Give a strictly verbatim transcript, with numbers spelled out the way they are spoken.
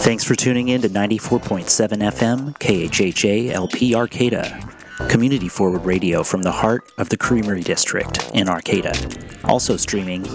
Thanks for tuning in to ninety-four point seven F M K H H A L P Arcata, community forward radio from the heart of the Creamery District in Arcata. Also streaming